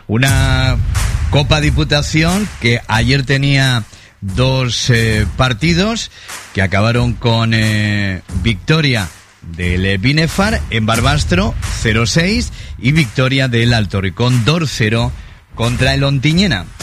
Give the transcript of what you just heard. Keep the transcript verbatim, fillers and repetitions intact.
Una Copa Diputación que ayer tenía dos eh, partidos que acabaron con eh, victoria del Binefar en Barbastro cero seis y victoria del Alto Ricón dos cero contra el Ontiñena.